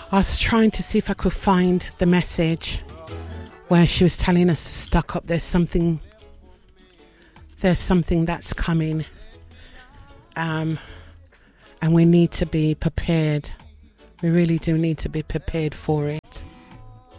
I was trying to see if I could find the message where she was telling us to stock up. There's something that's coming, and we need to be prepared. We really do need to be prepared for it.